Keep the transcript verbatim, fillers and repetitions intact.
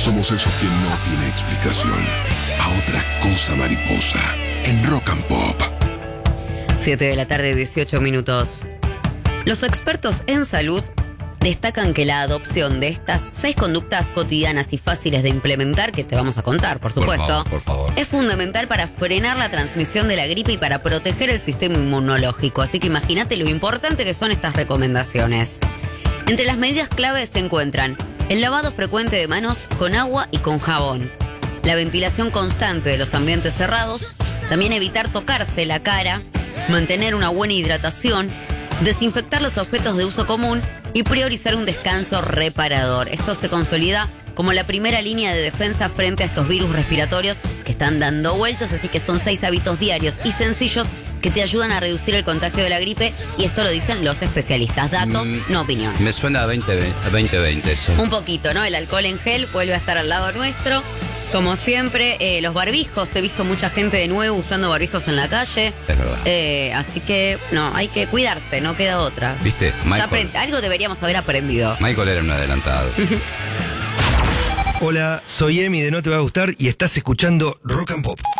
Somos esos que no tiene explicación. A otra cosa mariposa. En Rock and Pop. siete de la tarde, dieciocho minutos. Los expertos en salud destacan que la adopción de estas seis conductas cotidianas y fáciles de implementar, que te vamos a contar, por supuesto, Por favor, por favor. es fundamental para frenar la transmisión de la gripe y para proteger el sistema inmunológico. Así que imagínate lo importante que son estas recomendaciones. Entre las medidas claves se encuentran el lavado frecuente de manos con agua y con jabón, la ventilación constante de los ambientes cerrados, también evitar tocarse la cara, mantener una buena hidratación, desinfectar los objetos de uso común y priorizar un descanso reparador. Esto se consolida como la primera línea de defensa frente a estos virus respiratorios que están dando vueltas, así que son seis hábitos diarios y sencillos que te ayudan a reducir el contagio de la gripe, y esto lo dicen los especialistas. Datos, Mm, no opinión. Me suena a veinte veinte eso. Un poquito, ¿no? El alcohol en gel vuelve a estar al lado nuestro. Como siempre, eh, los barbijos. He visto mucha gente de nuevo usando barbijos en la calle. Es verdad. Eh, así que, no, hay que cuidarse, no queda otra. ¿Viste? Ya Michael, aprend- algo deberíamos haber aprendido. Michael era un adelantado. Hola, soy Emi de No Te Va a Gustar y estás escuchando Rock and Pop.